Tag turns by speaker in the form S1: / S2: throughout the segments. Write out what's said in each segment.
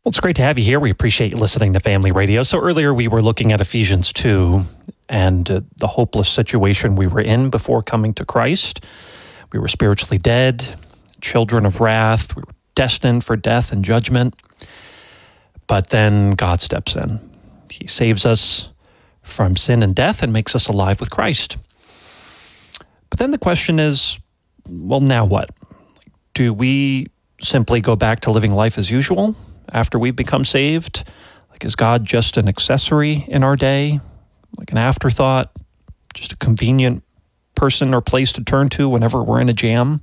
S1: Well, it's great to have you here. We appreciate you listening to Family Radio. So earlier we were looking at Ephesians 2 and the hopeless situation we were in before coming to Christ. We were spiritually dead, children of wrath. We were destined for death and judgment. But then God steps in. He saves us from sin and death and makes us alive with Christ. But then the question is, well, now what? Do we simply go back to living life as usual after we've become saved? Like, is God just an accessory in our day? Like an afterthought? Just a convenient person or place to turn to whenever we're in a jam?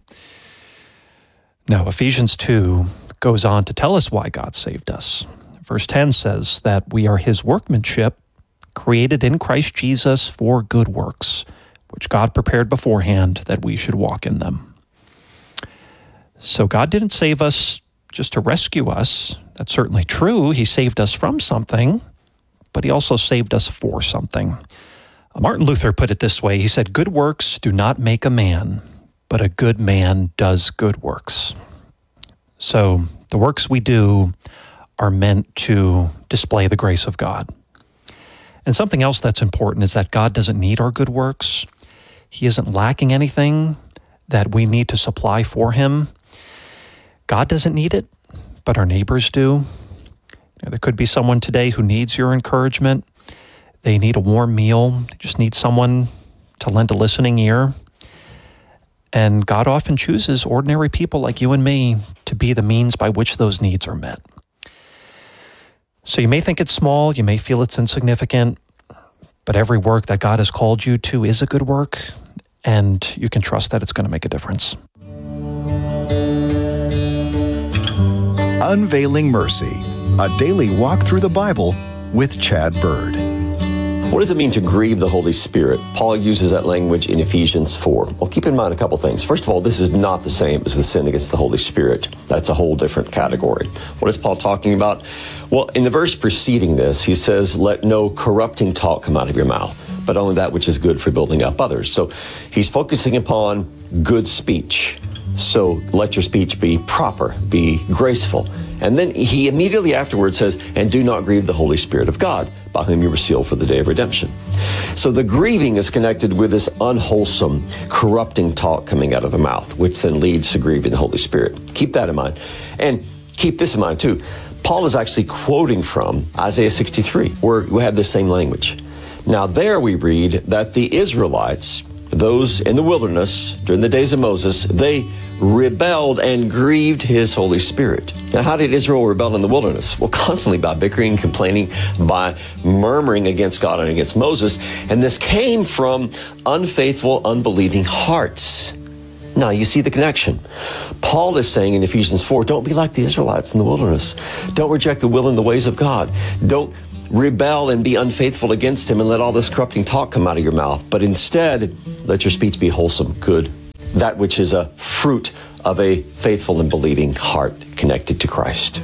S1: No, Ephesians 2 goes on to tell us why God saved us. Verse 10 says that we are His workmanship, created in Christ Jesus for good works, which God prepared beforehand that we should walk in them. So God didn't save us just to rescue us. That's certainly true. He saved us from something, but He also saved us for something. Martin Luther put it this way. He said, "Good works do not make a man, but a good man does good works." So the works we do are meant to display the grace of God. And something else that's important is that God doesn't need our good works. He isn't lacking anything that we need to supply for Him. God doesn't need it, but our neighbors do. There could be someone today who needs your encouragement. They need a warm meal. They just need someone to lend a listening ear. And God often chooses ordinary people like you and me to be the means by which those needs are met. So you may think it's small, you may feel it's insignificant, but every work that God has called you to is a good work, and you can trust that it's going to make a difference.
S2: Unveiling Mercy, a daily walk through the Bible with Chad Bird.
S3: What does it mean to grieve the Holy Spirit? Paul uses that language in Ephesians 4. Well, keep in mind a couple things. First of all, this is not the same as the sin against the Holy Spirit. That's a whole different category. What is Paul talking about? Well, in the verse preceding this, he says, "Let no corrupting talk come out of your mouth, but only that which is good for building up others." So he's focusing upon good speech. So let your speech be proper, be graceful. And then he immediately afterwards says, "And do not grieve the Holy Spirit of God, by whom you were sealed for the day of redemption." So the grieving is connected with this unwholesome, corrupting talk coming out of the mouth, which then leads to grieving the Holy Spirit. Keep that in mind. And keep this in mind too. Paul is actually quoting from Isaiah 63, where we have this same language. Now there we read that the Israelites, those in the wilderness during the days of Moses, they rebelled and grieved His Holy Spirit. Now, how did Israel rebel in the wilderness? Well, constantly by bickering, complaining, by murmuring against God and against Moses. And this came from unfaithful, unbelieving hearts. Now, you see the connection. Paul is saying in Ephesians 4, don't be like the Israelites in the wilderness. Don't reject the will and the ways of God. Don't rebel and be unfaithful against Him and let all this corrupting talk come out of your mouth. But instead, let your speech be wholesome, good, that which is a fruit of a faithful and believing heart connected to Christ.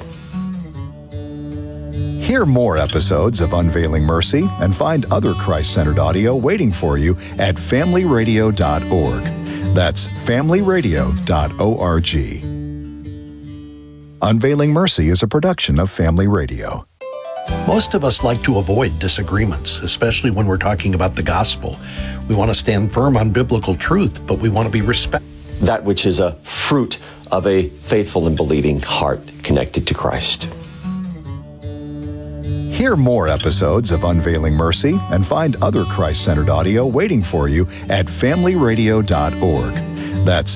S2: Hear more episodes of Unveiling Mercy and find other Christ-centered audio waiting for you at familyradio.org. That's familyradio.org. Unveiling Mercy is a production of Family Radio.
S4: Most of us like to avoid disagreements, especially when we're talking about the gospel. We want to stand firm on biblical truth, but we want to be respectful.
S3: That which is a fruit of a faithful and believing heart connected to Christ.
S2: Hear more episodes of Unveiling Mercy and find other Christ-centered audio waiting for you at familyradio.org. That's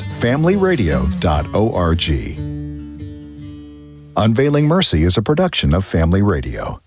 S2: familyradio.org. Unveiling Mercy is a production of Family Radio.